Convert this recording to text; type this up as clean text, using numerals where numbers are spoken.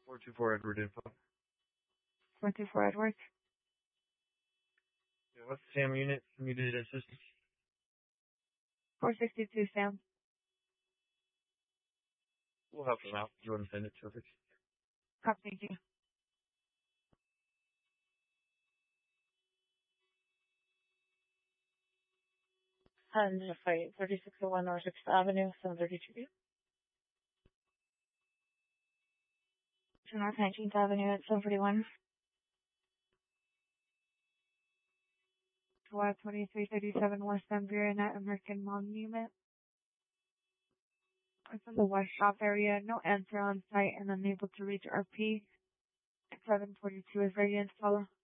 424 Edward info. 424 Edward. Yeah, what's the SAM unit? Needed assistance. 462 Sam. We'll help him out. You want to send it to us? Cop, thank you. Fight 3601 North 6th Avenue, 732. To North 19th Avenue at 741. To 2337 West Embury at American Monument. It's in the West Shop area. No answer on site and unable to reach RP. 742 is ready to follow.